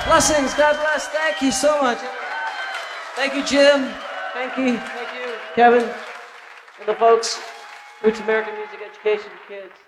Blessings. God bless. Thank you so much. Thank you, Jim. Thank you, Kevin, and the folks. Roots American Music Education Kids.